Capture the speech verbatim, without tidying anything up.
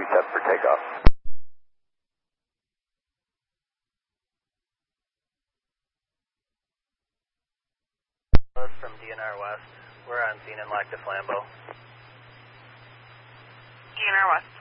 set for takeoff. From D N R West. We're on scene in Lac du Flambeau. D N R West.